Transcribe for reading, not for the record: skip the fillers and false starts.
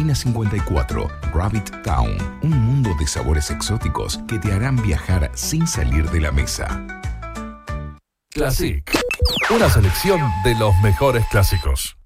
China 54, Rabbit Town, un mundo de sabores exóticos que te harán viajar sin salir de la mesa. Classic, una selección de los mejores clásicos.